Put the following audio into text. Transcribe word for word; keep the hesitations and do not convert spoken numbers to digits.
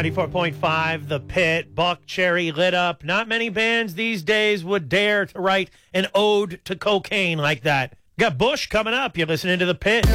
ninety-four point five, The Pit, Buck Cherry lit up. Not many bands these days would dare to write an ode to cocaine like that. Got Bush coming up. You're listening to The Pit.